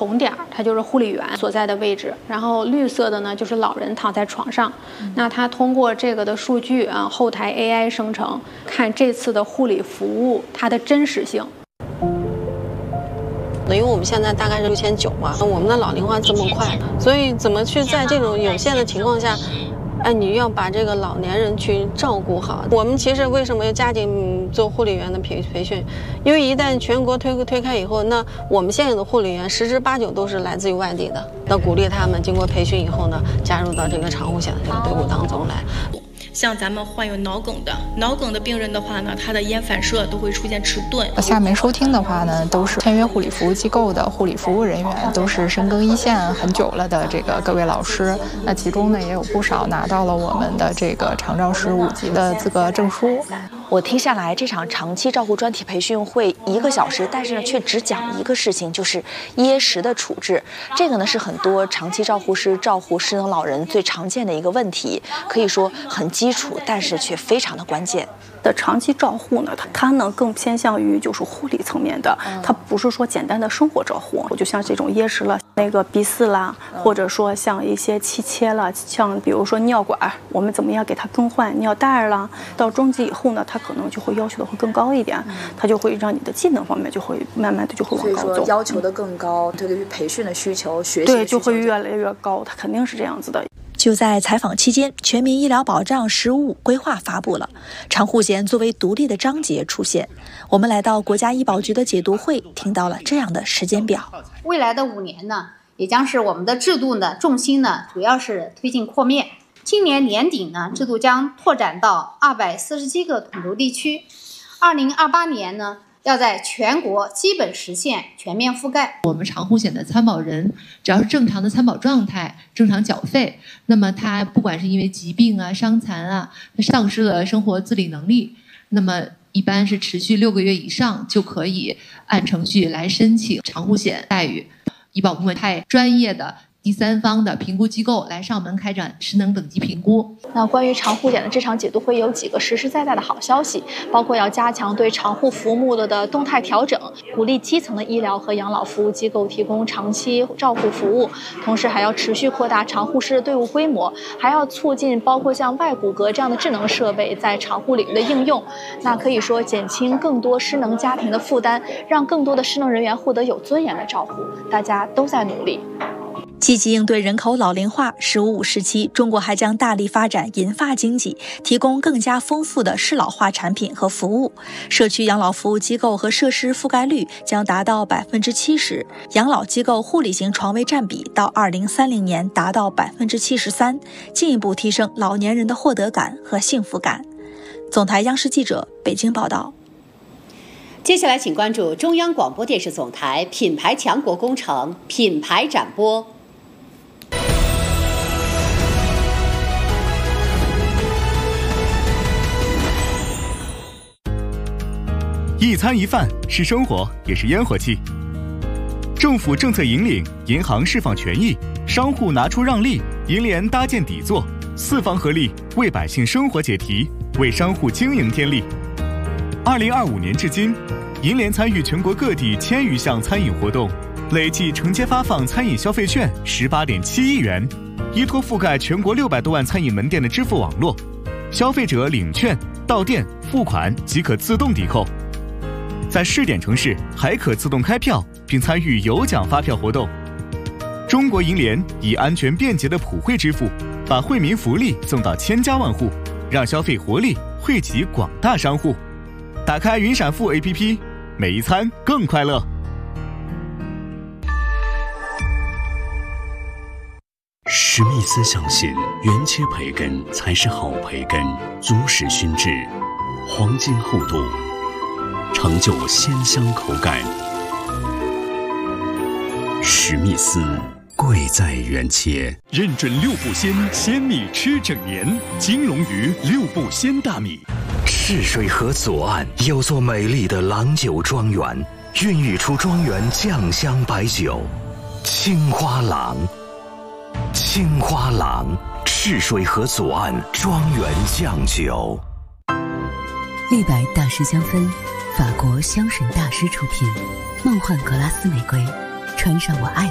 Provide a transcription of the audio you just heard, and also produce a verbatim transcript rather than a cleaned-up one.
红点儿，它就是护理员所在的位置，然后绿色的呢就是老人躺在床上。嗯、那它通过这个的数据啊，后台 A I 生成，看这次的护理服务它的真实性。 因为我们现在大概是六千九嘛，我们的老龄化这么快，所以怎么去在这种有限的情况下，哎，你要把这个老年人去照顾好。我们其实为什么要加紧做护理员的培培训？因为一旦全国推推开以后，那我们现有的护理员十之八九都是来自于外地的。要鼓励他们经过培训以后呢，加入到这个长护险的这个队伍当中来。 像咱们患有脑梗的脑梗的病人的话呢，他的咽反射都会出现迟钝。 下面收听的话呢，都是签约护理服务机构的护理服务人员，都是深耕一线很久了的这个各位老师。那其中呢，也有不少拿到了我们的这个长照师五级的资格证书。 我听下来，这场长期照护专题培训会一个小时，但是呢，却只讲一个事情，就是噎食的处置。这个呢，是很多长期照护师照顾失能老人最常见的一个问题，可以说很基础，但是却非常的关键。 的长期照护呢，它它呢更偏向于就是护理层面的，它不是说简单的生活照护。就像这种噎食了，那个鼻饲啦，或者说像一些气切了，像比如说尿管，我们怎么样给它更换尿袋啦？到中级以后呢，它可能就会要求的会更高一点，它就会让你的技能方面就会慢慢的就会往高走。 所以说要求的更高，对于培训的需求、学习对就会越来越高，它肯定是这样子的。 就在采访期间，全民医疗保障“十五五”规划发布了，长护险作为独立的章节出现。我们来到国家医保局的解读会，听到了这样的时间表： 未来的五年呢，也将是我们的制度呢重心呢，主要是推进扩面。今年年底呢，制度将拓展到二百四十七个统筹地区。二零二八年呢，要在全国基本实现全面覆盖。 我们长护险的参保人只要是正常的参保状态，正常缴费，那么他不管是因为疾病啊、伤残啊，丧失了生活自理能力，那么一般是持续六个月以上就可以按程序来申请长护险待遇。医保部门派专业的第三方的评估机构来上门开展失能等级评估。 那关于长护险的这场解读会有几个实实在在的好消息，包括要加强对长护服务的的动态调整，鼓励基层的医疗和养老服务机构提供长期照护服务，同时还要持续扩大长护师的队伍规模，还要促进包括像外骨骼这样的智能设备在长护领域的应用。那可以说减轻更多失能家庭的负担，让更多的失能人员获得有尊严的照护，大家都在努力。 积极应对人口老龄化，“十五五”时期，中国还将大力发展银发经济，提供更加丰富的适老化产品和服务。社区养老服务机构和设施覆盖率将达到百分之七十，养老机构护理型床位占比到二零三零年达到百分之七十三，进一步提升老年人的获得感和幸福感。总台央视记者北京报道。 接下来，请关注中央广播电视总台品牌强国工程品牌展播。 一餐一饭是生活，也是烟火气。政府政策引领，银行释放权益，商户拿出让利，银联搭建底座，四方合力为百姓生活解题，为商户经营添力。二零二五年至今，银联参与全国各地千余项餐饮活动，累计承接发放餐饮消费券十八点七亿元，依托覆盖全国六百多万餐饮门店的支付网络，消费者领券到店付款即可自动抵扣。在试点城市还可自动开票，并参与有奖发票活动。中国银联以安全便捷的普惠支付，把惠民福利送到千家万户，让消费活力惠及广大商户。打开云闪付 A P P， 每一餐更快乐。 史密斯相信，原切培根才是好培根，足实熏制，黄金厚度，成就鲜香口感。史密斯，贵在原切。 认准六步鲜，鲜米吃整年。金龙鱼六步鲜大米。 赤水河左岸有座美丽的郎酒庄园，孕育出庄园酱香白酒，青花郎。青花郎，赤水河左岸庄园酱酒。 立白大师香氛，法国香水大师出品，梦幻格拉斯玫瑰，穿上我爱